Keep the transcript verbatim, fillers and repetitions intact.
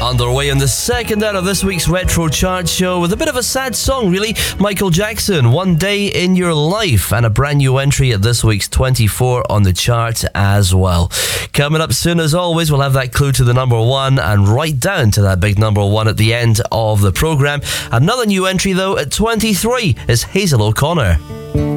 Underway in the second hour of this week's Retro Chart Show with a bit of a sad song, really. Michael Jackson, One Day in Your Life, and a brand new entry at this week's twenty-four on the chart as well. Coming up soon, as always, we'll have that clue to the number one and right down to that big number one at the end of the programme. Another new entry, though, at twenty-three is Hazel O'Connor.